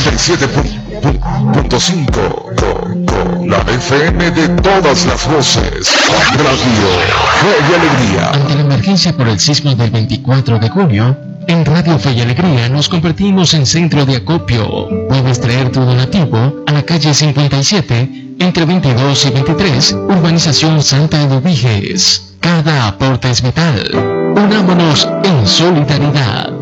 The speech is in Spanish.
97.5, la FM de todas las voces. Radio Fe y Alegría. Ante la emergencia por el sismo del 24 de junio, en Radio Fe y Alegría nos convertimos en centro de acopio. Puedes traer tu donativo a la calle 57, entre 22 y 23, Urbanización Santa Eduviges. Cada aporte es vital. Unámonos en solidaridad.